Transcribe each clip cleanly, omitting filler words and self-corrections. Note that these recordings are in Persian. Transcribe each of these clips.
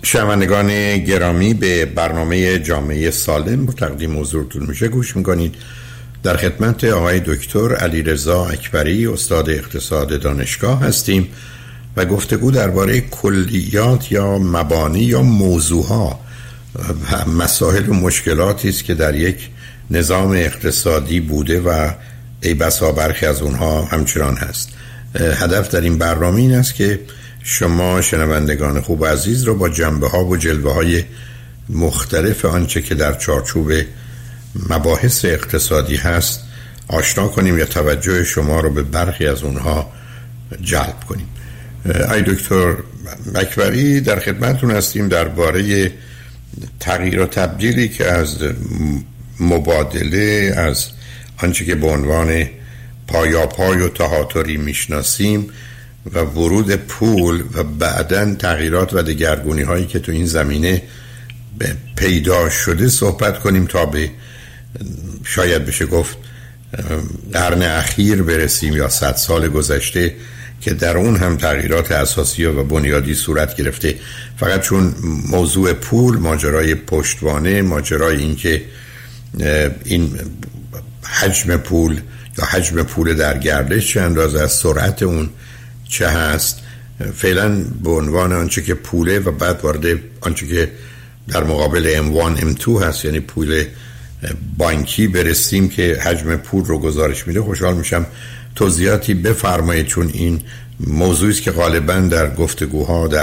شنوندگان گرامی، به برنامه جامعه سالم با تقدیم حضورتون میشه گوش میکنید. در خدمت آقای دکتر علیرضا اکبری، استاد اقتصاد دانشگاه هستیم و گفتگو درباره کلیات یا مبانی یا موضوعها و مسائل و مشکلاتی است که در یک نظام اقتصادی بوده و ای بسا برخی از اونها همچنان هست. هدف در این برنامه این است که شما شنوندگان خوب عزیز رو با جنبه ها و جلوه های مختلف آنچه که در چارچوب مباحث اقتصادی هست آشنا کنیم یا توجه شما رو به برخی از اونها جلب کنیم. ای دکتر اکبری، در خدمتتون هستیم درباره تغییر و تبدیلی که از مبادله، از آنچه که به عنوان پایاپای و تهاتری میشناسیم و ورود پول و بعداً تغییرات و دگرگونی هایی که تو این زمینه پیدا شده صحبت کنیم تا به شاید بشه گفت قرن اخیر برسیم یا 100 سال گذشته که در اون هم تغییرات اساسی و بنیادی صورت گرفته. فقط چون موضوع پول، ماجرای پشتوانه، ماجرای این که این حجم پول یا حجم پول در گردش چه اندازه از سرعت اون چه هست، فعلا به عنوان آنچه که پوله و بعد وارد آنچه که در مقابل M1 M2 هست یعنی پول بانکی برسیم که حجم پول رو گزارش میده. خوشحال میشم توضیحاتی بفرمایید، چون این موضوعی است که غالبا در گفتگوها، در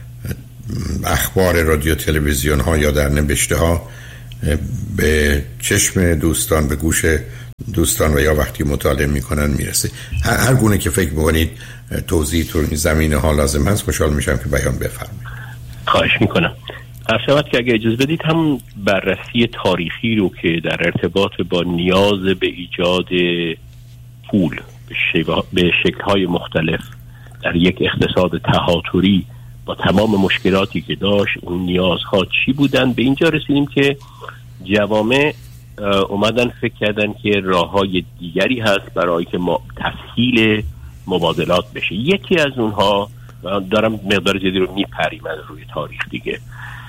اخبار رادیو تلویزیون ها یا در نوشته ها به چشم دوستان، به گوش دوستان و یا وقتی مطالعه میکنن میرسه. هر گونه که فکر میکنید توضیح تو این زمینه ها لازم هست، خوشحال میشم که بیان بفرمایید. خواهش میکنم. عرض که اگه اجازه بدید همون بررسی تاریخی رو که در ارتباط با نیاز به ایجاد پول به شکل‌های مختلف در یک اقتصاد تهاتری با تمام مشکلاتی که داشت، اون نیازها چی بودن، به اینجا رسیدیم که جوامع اومدن فکر کردن که راه‌های دیگری هست برای که تسهیل مبادلات بشه. یکی از اونها، دارم مقدار زیادی رو میپریم از روی تاریخ دیگه،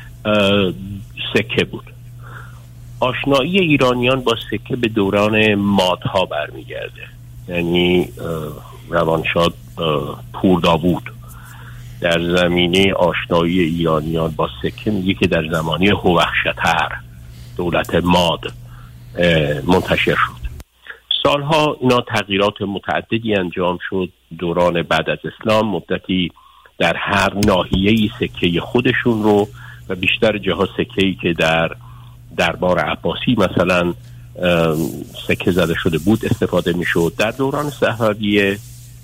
سکه بود. آشنایی ایرانیان با سکه به دوران مادها برمیگرده، یعنی روانشاد پورداوود در زمینه آشنایی ایرانیان با سکه میگه که در زمانی هوخشتر دولت ماد منتشر شد. سالها اینا تغییرات متعددی انجام شد. دوران بعد از اسلام مدتی در هر ناحیه‌ای سکه خودشون رو و بیشتر جاها سکه‌ای که در دربار عباسی مثلا سکه زده شده بود استفاده میشد. در دوران صفویه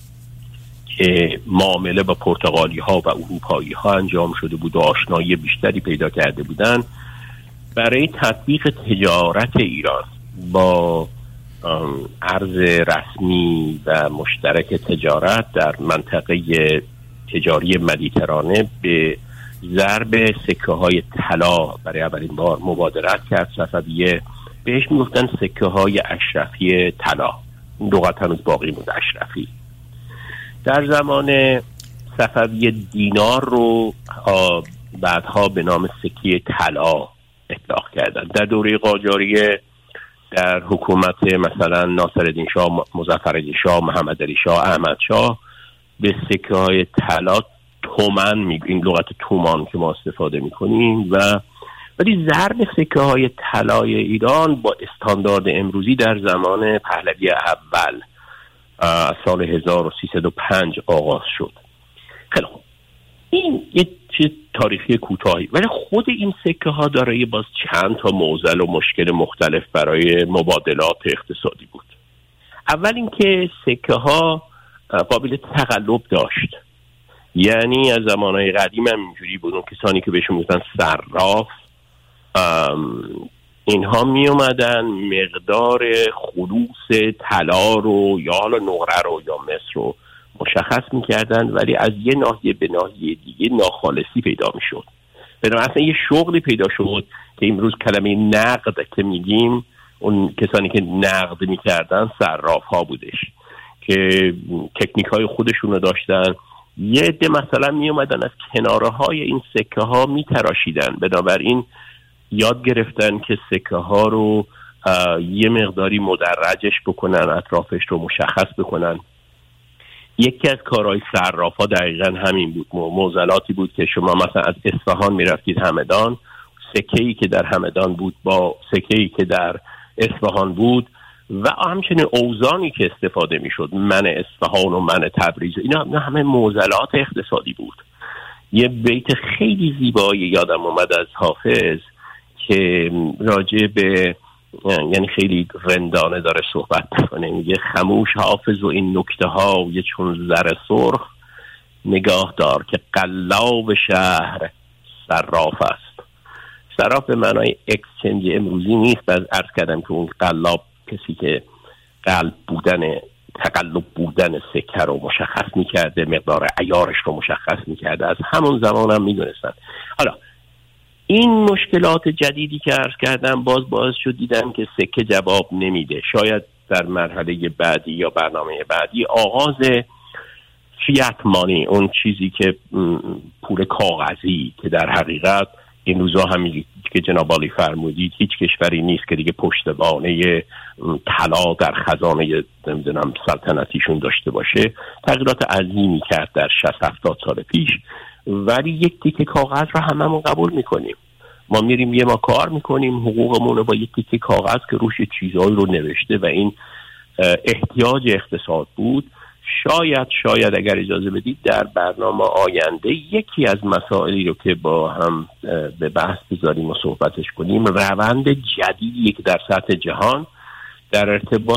که معامله با پرتغالی ها و اروپایی ها انجام شده بود و آشنایی بیشتری پیدا کرده بودن، برای تطبیق تجارت ایران با ارز رسمی و مشترک تجارت در منطقه تجاری مدیترانه به ضرب سکه های طلا برای اولین بار مبادرت کرد صفویه. بهش میگفتن سکه های اشرفی طلا. این لغت هنوز باقی بود، اشرفی. در زمان صفویه دینار رو بعدها به نام سکه طلا اطلاق کردن. در دوره قاجاریه در حکومت مثلا ناصرالدین شاه، مظفرالدین شاه، محمدعلی شاه، احمد شاه به سکه های طلا تومان، این لغت تومان که ما استفاده میکنیم، ولی ضرب سکه های طلای ایران با استاندارد امروزی در زمان پهلوی اول از سال 1305 آغاز شد. خیلی خوب، این یه چیز تاریخی کوتاهی، ولی خود این سکه ها دارای باز چند تا معضل و مشکل مختلف برای مبادلات اقتصادی بود. اول اینکه سکه ها قابلیت تقلب داشت، یعنی از زمانهای قدیم هم اینجوری بود. اون کسانی که بهشون میگفتن صراف، اینها می اومدن مقدار خلوص طلا رو یا حالا نقره رو یا مس رو مشخص میکردن، ولی از یه ناحیه به ناحیه دیگه ناخالصی پیدا میشد. بنابراین اصلا یه شغلی پیدا شد که امروز کلمه نقد که میگیم، اون کسانی که نقد میکردن صراف ها بودش که تکنیک های خودشون رو داشتن یه عده مثلا می اومدن از کناره های این سکه ها می تراشیدن، بنابراین یاد گرفتن که سکه ها رو یه مقداری مدرجش بکنن، اطرافش رو مشخص بکنن. یکی از کارهای صرافا دقیقا همین بود. معضلاتی بود که شما مثلا از اصفهان می رفتید همدان، سکه‌ای که در همدان بود با سکه‌ای که در اصفهان بود و همچنین اوزانی که استفاده میشد، من اصفهان و من تبریز، اینا همه معضلات اقتصادی بود. یه بیت خیلی زیبایی یادم اومد از حافظ که راجع به، یعنی خیلی رندانه داره صحبت میکنه، میگه خموش حافظ و این نکته ها یه چون زر سرخ، نگاه دار که قلاب شهر صراف است. صراف به معنای اکسچنج امروزی نیست، از عرض کردم که اون قلاب کسی که تقلب بودن سکه رو مشخص میکرده، مقدار عیارش رو مشخص میکرده، از همون زمان هم میدونستن. حالا این مشکلات جدیدی که عرض کردم باعث شد دیدم که سکه جواب نمیده. شاید در مرحله بعدی یا برنامه بعدی آغاز فیات مانی، اون چیزی که پول کاغذی که در حقیقت این روزا همین که جناب عالی فرمودید هیچ کشوری نیست که دیگه پشتوانه طلا در خزانه نمیدونم سلطنتیشون داشته باشه، تغییرات عظیمی کرد در 60-70 سال پیش. ولی یک تیکه کاغذ رو هممون قبول میکنیم. ما میریم یه ما کار میکنیم، حقوقمون رو با یک تیکه کاغذ که روش چیزهایی رو نوشته و این احتیاج اقتصاد بود. شاید اگر اجازه بدید در برنامه آینده یکی از مسائلی رو که با هم به بحث بذاریم و صحبتش کنیم، روند جدیدی که در سطح جهان در ارتباط